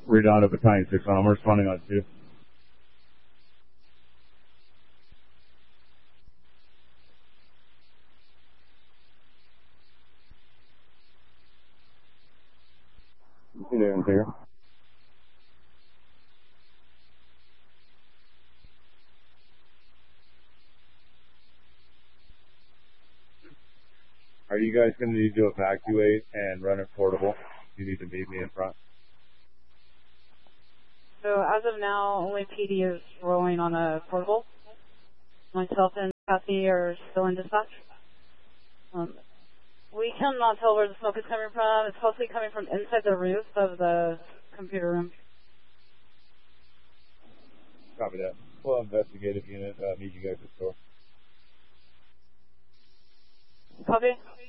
Redondo Battalion 6 on. I'm responding on 2. You there, Integra? Are you guys going to need to evacuate and run it portable? You need to meet me in front. So as of now, only PD is rolling on a portable. Myself and Kathy are still in dispatch. We cannot tell where the smoke is coming from. It's possibly coming from inside the roof of the computer room. Copy that. Full investigative unit, meet you guys at the store. Copy.